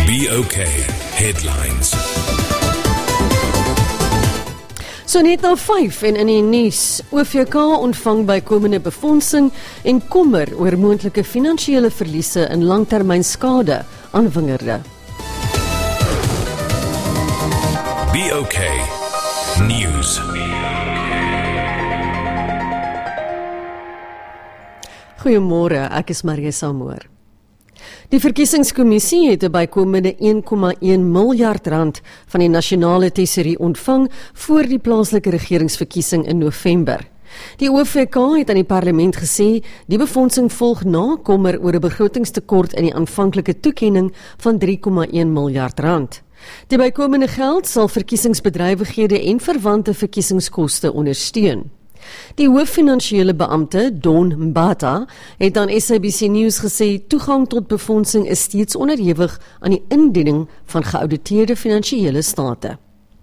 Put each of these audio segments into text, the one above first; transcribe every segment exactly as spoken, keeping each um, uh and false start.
B O K Headlines. So net na vyf en in die nuus, O V K ontvang bykomende befondsing en kommer oor moontlike finansiële verliese en langtermynskade aan wingerde. B O K News. Goeiemôre, ek is Marie Samoor. Die verkiesingskommissie het 'n bykomende een komma een miljard rand van die nasionale tesorie ontvang voor die plaaslike regeringsverkiesing in November. Die O V K het aan die parlement gesê die befondsing volg na kommer oor 'n begrotingstekort in die aanvanklike toekenning van drie komma een miljard rand. Die bykomende geld sal verkiesingsbedrywighede en verwante verkiesingskoste ondersteun. Die hooffinansiële beampte, Don Mbata, het aan S A B C News gesê toegang tot befondsing is steeds onderhewig aan die indiening van geauditeerde finansiële state.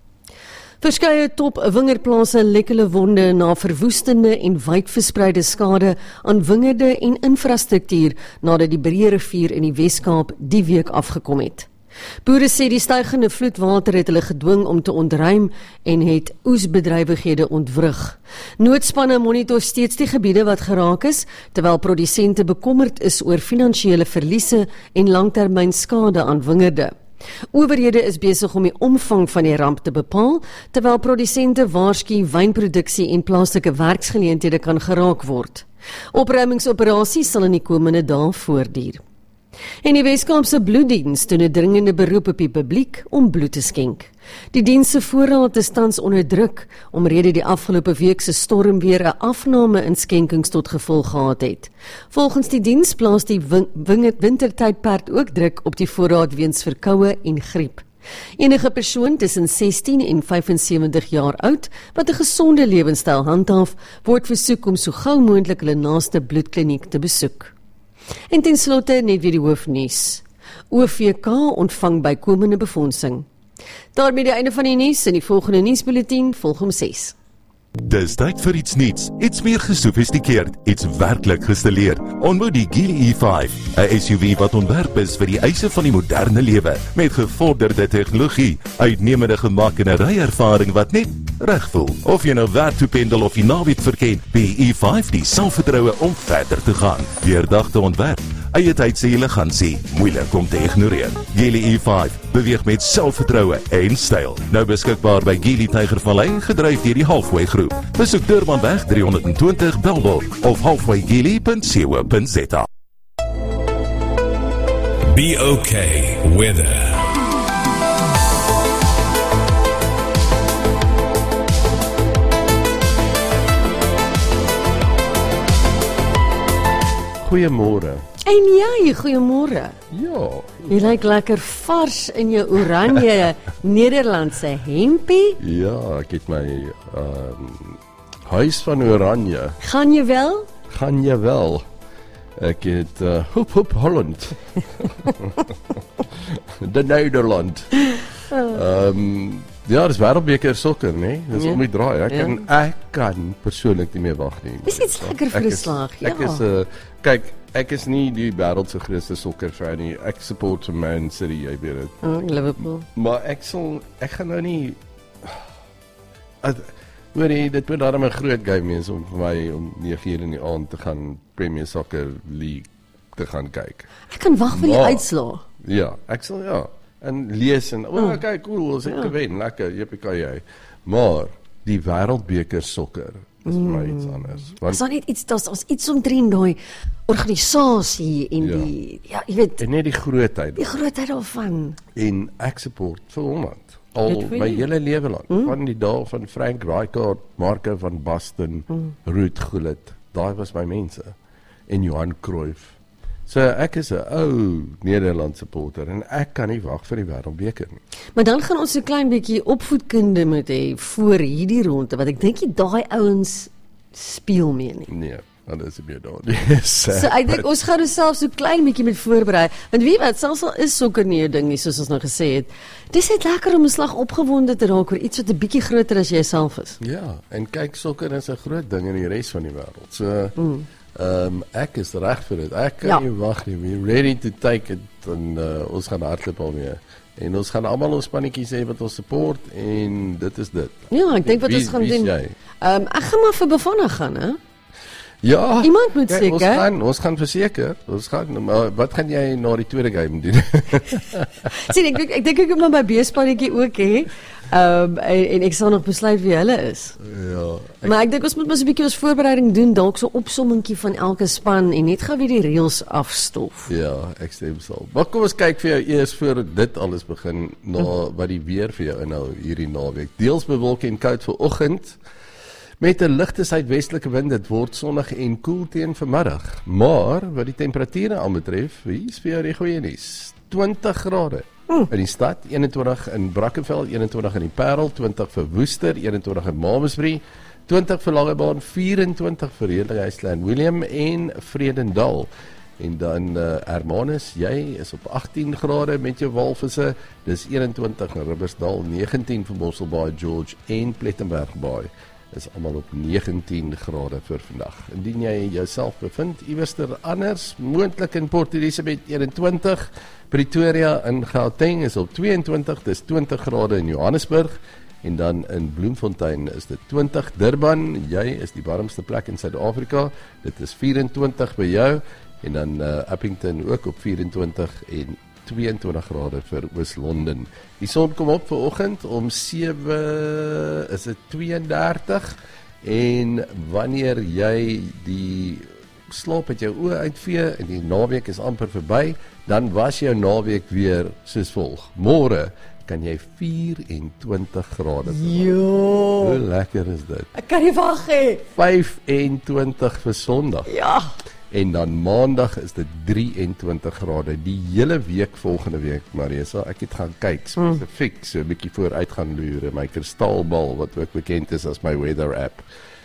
Verskeie top wingerplase lek hulle wonde na verwoestende en wydverspreide skade aan wingerde en infrastruktuur nadat die Breë rivier in die Wes-Kaap die week afgekom het. Boere sê die stygende vloedwater het hulle gedwing om te ontruim en het oesbedrywighede ontwrig. Noodspanne monitor steeds die gebiede wat geraak is, terwyl produsente bekommerd is oor finansiële verliese en langtermynskade aan wingerde. Owerhede is besig om die omvang van die ramp te bepaal, terwyl produsente waarsku wynproduksie en plaaslike werksgeleenthede kan geraak word. Opruimingsoperasies sal in die komende dae voortduur. En die Wes-Kaapse bloeddiens doen 'n dringende beroep op die publiek om bloed te skenk. Die diens se voorraad is tans onder druk, omrede die afgelope week se stormweer 'n afname in skenkings tot gevolg gehad het. Volgens die diens plaas die wing- wintertydperk ook druk op die voorraad weens verkoue en griep. Enige persoon tussen sestien en vyf en sewentig jaar oud wat 'n gesonde lewenstyl handhaaf, word versoek om so gou moontlik hulle naaste bloedkliniek te besoek. En ten slotte net weer die hoofnuus. O V K ontvang bykomende befondsing. Daarmee die einde van die nuus en die volgende nuusbulletin volg om ses. Dis tyd vir iets nuuts, iets meer gesofistikeerd, iets werklik gestileerd. Ontmoet die Geely E vyf, 'n S U V wat ontwerp is vir die eise van die moderne lewe, met gevorderde tegnologie, uitnemende gemak en 'n ryervaring wat net reg voel. Of jy nou werk toe pendel of die naweek verken, die E vyf die selfvertroue om verder te gaan. Deurdagte ontwerp, eie tyd se elegansie, moeilik om te ignoreer. Geely E vyf beweeg met selfvertroue en styl. Nou beskikbaar by Geely Tygervallei, gedryf deur die Halfway Groep. Besoek Durbanweg drie honderd en twintig Belwel of halfway geely punt co punt z a. B O K Weather. Goeiemôre. En jy, goeiemôre. Ja. Jy lyk lekker vars in jou oranje Nederlandse hempie. Ja, ek het my um, huis van oranje. Gaan jy wel? Gaan jy wel? Ek het uh, hoep hoep Holland. De Nederland. Um, ja, dis wêreldbeker sokker, né? Dis Ja. om die draai. Ek Ja. kan ek kan persoonlik nie meer wag nie. Dis iets lekker vir Ek die is- slag, Ek ja. is 'n uh, kyk, ek is nie die wêreld se grootste sokkerfan nie. Ek support Man City, jy weet dit. Oh, Liverpool. Maar ek sal ek gaan nou nie Hoor jy, dit moet daarom 'n groot game wees om vir my om nege uur in die aand te gaan Premier Soccer League te gaan kyk. Ek kan wag vir die Maar- uitslae. Ja, ek sal ja, en lees en o, oh, Mm. kyk cool, as ek Ja. gewen, lekker, jippie-kaai. Maar die wêreldbeker sokker is vir my iets anders. Is Want daar net iets, daar's daar's iets omtrent daai organisasie en Ja. die, ja, jy weet, en net die grootheid die grootheid daarvan. en ek support vir Holland. Al Good for my you. hele lewe lank. Mm. Van die dae van Frank Rijkaard, Marco van Basten, mm. Ruud Gullit, daai was my mense. En Johan Cruyff. So ek is 'n ou Nederland supporter en ek kan nie wag vir die wêreldbeker nie. Maar dan gaan ons so 'n klein bietjie opvoedkunde moet hê voor hierdie ronde, want ek dink nie daai ouens speel mee nie. Nee, want dit is nie meer daar nie. So ek dink ons gaan onsself so klein bietjie met voorberei. Want wie weet, selfs al is sokker nie 'n ding nie, soos ons nou gesê het. Dis net lekker om 'n slag opgewonde te raak oor iets wat 'n bietjie groter as jouself is. Ja, en kyk, sokker is 'n groot ding in die res van die wêreld. So mm. Um, ek is reg vir dit. Ek kan Ja. nie wag nie. We're ready to take it en uh, ons gaan hardloop alweer. En ons gaan almal ons spanetjies hê wat ons support en dit is dit. Ja, ek dink wat wie, ons gaan wie doen. Jy? Um, ek gaan maar vir Bafana gaan, hè? Ja. Iemand moet kijk, seker. Ons gaan, ons gaan verseker. Ons gaan, maar wat gaan jy na die tweede game doen? Sien, ek, ek, ek dink ek moet my B-spannetjie ook hê. Um, en, en ek sal nog besluit wie hulle is. Ja. Ek, maar ek dink ons moet maar so 'n bietjie ons voorbereiding doen, dalk so 'n opsommingkie van elke span en net gou weer die reëls afstof. Ja, ek stem saam. Maar kom ons kyk vir jou eers voor dit alles begin na mm. wat die weer vir jou inhou hierdie naweek. Deels bewolk en koud vir oggend. Met 'n ligte suidwestelike wind, dit word sonnig en koel teen vanmiddag. Maar wat die temperature aanbetref, hier is vir jou die goeie nuus. twintig grade mm. in die stad, eenentwintig in Brackenfell, eenentwintig in die Parel, twintig vir Woester, eenentwintig in Malmesbury, twintig vir Langebaan, vierentwintig vir Redinghuisland William en Vredendal. En dan uh, Hermanus, jy is op agttien grade met jou walvisse, dis eenentwintig in Ribbersdal, negentien vir Mosselbaai George en Plettenberg Baai. Is almal op negentien grade vir vandag. Indien jy jouself bevind iewerster anders, moontlik in Port Elizabeth eenentwintig, Pretoria in Gauteng is op tweeëntwintig, dis twintig grade in Johannesburg en dan in Bloemfontein is dit twintig. Durban, jy is die warmste plek in Suid-Afrika, dit is vierentwintig by jou en dan uh, Uppington ook op vierentwintig en tweeëntwintig grade vir Oos-London. Die son kom op vanoggend om sewe, is dit tweeëndertig en wanneer jy die slaap uit jou oë uitvee en die naweek is amper verby, dan was jou naweek weer soos volg. Môre kan jy vierentwintig grade verwag. Jo. Hoe lekker is dit? Ek kan nie wag hê. vyfentwintig vir Sondag. Ja. En dan maandag is dit drieëntwintig grade. Die hele week volgende week, Marisa, ek het gaan kyk spesifiek, so 'n bietjie vooruit gaan loer in my kristalbal wat ook bekend is as my weather app.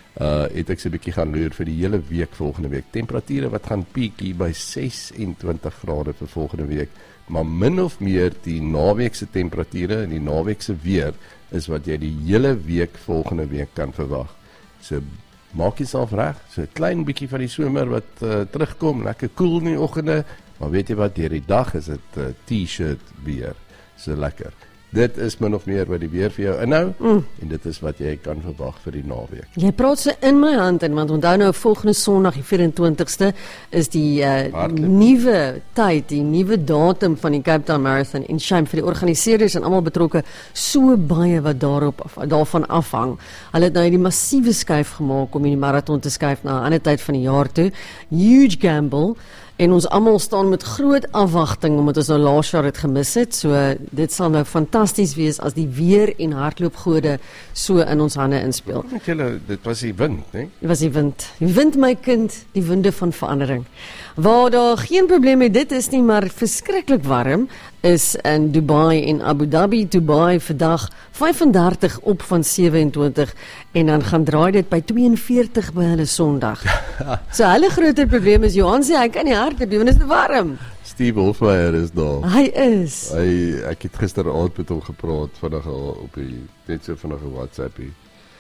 Uh het ek so 'n bietjie gaan loer vir die hele week volgende week. Temperature wat gaan piek hier by sesentwintig grade vir volgende week, maar min of meer die naweekse temperature en die naweekse weer is wat jy die hele week volgende week kan verwag. So maak jouself reg, so 'n klein bietjie van die somer wat uh, terugkom, lekker koel cool in die oggende, maar weet jy wat, deur die dag is dit uh, t-shirt weer, so lekker. Dit is min of meer wat die weer vir jou inhou, mm. en dit is wat jy kan verwag vir die naweek. Jy praat so in my hand in, want onthou nou volgende Sondag, die vyf-en-twintigste, is die uh, nuwe tyd, die nuwe datum van die Cape Town Marathon, en shame vir die organiseerders en almal betrokke, so baie wat daarop af, daarvan afhang. Hulle het nou die massiewe skuif gemaak om die marathon te skuif na 'n ander tyd van die jaar toe. Huge gamble. En ons almal staan met groot afwagting omdat ons nou laas jaar het gemis het. So dit sal nou fantasties wees as die weer en hardloopgode so in ons hande inspeel. Met julle, dit was die wind, né? Dit was die wind. Die wind, my kind, die winde van verandering. Waar daar geen probleem met dit is nie, maar verskriklik warm is in Dubai en Abu Dhabi. Dubai vandag vyf-en-dertig op van sewe-en-twintig en dan gaan draai dit by twee-en-veertig by hulle Sondag. So hulle groter probleem is Johan sê hy kan nie hardloop nie want dit is warm. Steve Hofmeyer is daar. Hy is. Hy ek het gisteraand met hom gepraat vinnig op die net so vinnig 'n WhatsAppie.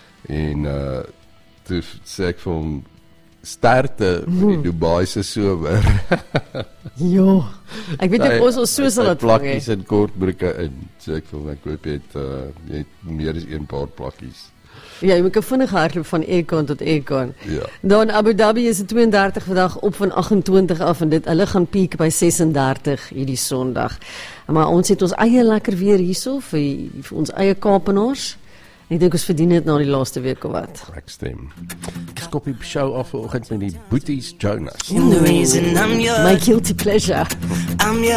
En uh toe sê ek vir hom sterkte vir die Dubai se somer. Jo. Ek weet nie ons ons so sal dit vang. Plakkies en kortbroeke in. So ek voel ek hoop jy het uh, jy het meer as een paar plakkies. Ja, jy moet 'n vinnige hardloop van aircon tot aircon. Ja. Dan Abu Dhabi is dit twee-en-dertig vandag op van agt-en-twintig af en dit hulle gaan piek by ses-en-dertig hierdie Sondag. Maar ons het ons eie lekker weer hierso vir, vir ons eie Kaapenaars. Ek dink ons verdien dit na die laaste week of wat. Ek stem. Skop die show af vanoggend met die Boeties Jonas. My guilty pleasure. I'm your